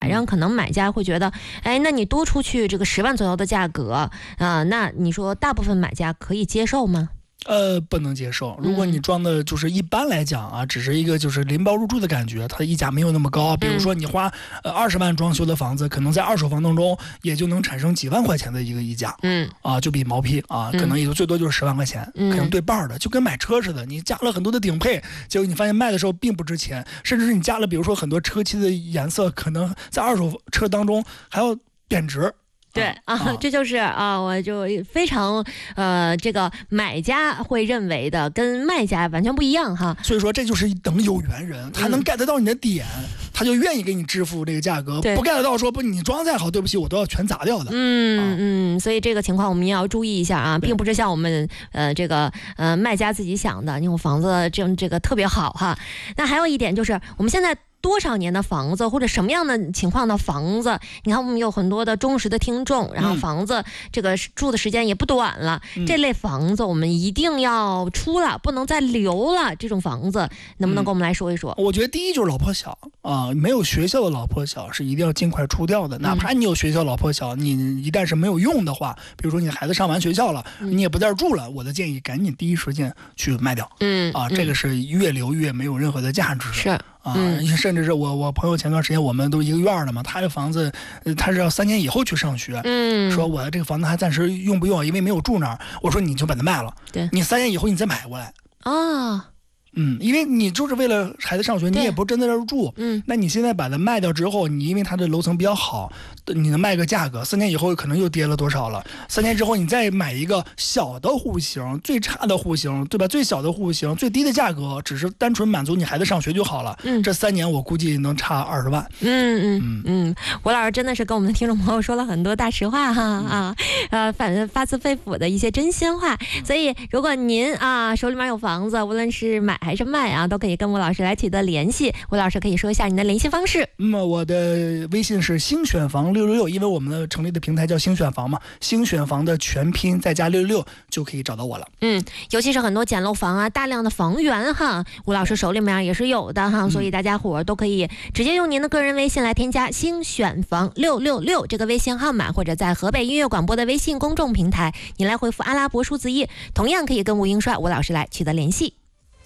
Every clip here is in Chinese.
让可能买家会觉得，哎，那你多出去这个10万左右的价格那你说大部分买家可以接受吗？ 不能接受。如果你装的就是一般来讲啊，只是一个就是拎包入住的感觉，它的溢价没有那么高。比如说你花20万装修的房子，可能在二手房当中也就能产生几万块钱的一个溢价。就比毛坯可能也就最多就是10万块钱，可能对半的，就跟买车似的，你加了很多的顶配，结果你发现卖的时候并不值钱，甚至是你加了比如说很多车漆的颜色，可能在二手车当中还要贬值。 对这就是我就非常这个买家会认为的跟卖家完全不一样哈。 所以说这就是等有缘人，他能 get 到你的点，他就愿意给你支付这个价格，不 get 到说不你装再好，对不起我都要全砸掉的。 所以这个情况我们也要注意一下啊，并不是像我们这个卖家自己想的，因为我房子这个特别好哈。那还有一点就是我们现在多少年的房子或者什么样的情况的房子，你看我们有很多的忠实的听众，然后房子这个住的时间也不短了，这类房子我们一定要出了，不能再留了。这种房子能不能跟我们来说一说？ 我觉得第一就是老破小没有学校的老破小是一定要尽快出掉的。哪怕你有学校老破小，你一旦是没有用的话，比如说你孩子上完学校了，你也不在这住了，我的建议赶紧第一时间去卖掉。这个是越留越没有任何的价值。 是甚至是我朋友前段时间我们都一个院的嘛，他这房子他是要3年以后去上学，说我这个房子还暂时用不用，因为没有住那儿。我说你就把它卖了，你3年以后你再买过来因为你就是为了孩子上学，你也不真在这儿住，那你现在把它卖掉之后，你因为它的楼层比较好，你能卖个价格，4年以后可能又跌了多少了，3年之后你再买一个小的户型，最差的户型，对吧？最小的户型，最低的价格，只是单纯满足你孩子上学就好了。这3年我估计能差20万。 吴老师真的是跟我们的听众朋友说了很多大实话哈发自肺腑的一些真心话。所以如果您手里面有房子，无论是买还是卖都可以跟吴老师来取得联系。吴老师可以说一下你的联系方式。 我的微信是星选房666，因为我们的成立的平台叫星选房嘛，星选房的全拼再加666就可以找到我了。 尤其是很多简陋房大量的房源吴老师手里面也是有的所以大家伙都可以直接用您的个人微信来添加星选房666这个微信号码，或者在河北音乐广播的微信公众平台，你来回复阿拉伯数字1，同样可以跟吴英帅吴老师来取得联系。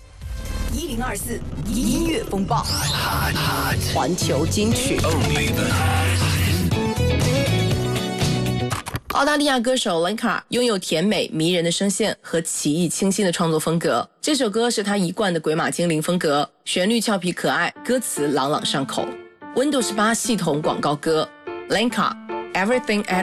1024音乐风暴，环球金曲。澳大利亚歌手 Lenka 拥有甜美迷人的声线和奇异清新的创作风格，这首歌是他一贯的鬼马精灵风格，旋律俏皮可爱，歌词朗朗上口。Windows 8系统广告歌 Lenka Everything at